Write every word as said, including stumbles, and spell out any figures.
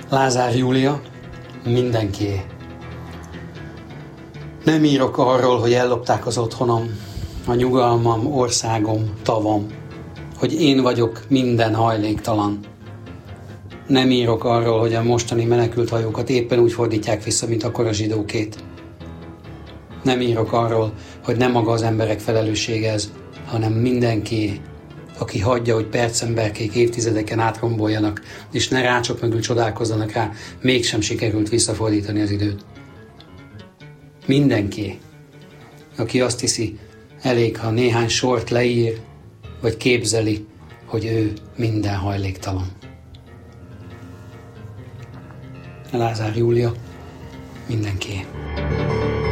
Lázár Júlia, mindenkié. Nem írok arról, hogy ellopták az otthonom, a nyugalmam, országom, tavam, hogy én vagyok minden hajléktalan. Nem írok arról, hogy a mostani menekülthajókat éppen úgy fordítják vissza, mint akkor a zsidókét. Nem írok arról, hogy nem maga az emberek felelőssége ez, hanem mindenkié, aki hagyja, hogy percemberkék évtizedeken átromboljanak, és ne rácsok mögül csodálkozzanak rá, mégsem sikerült visszafordítani az időt. Mindenki, aki azt hiszi, elég, ha néhány sort leír, vagy képzeli, hogy ő minden hajléktalan. Lázár Júlia, mindenki.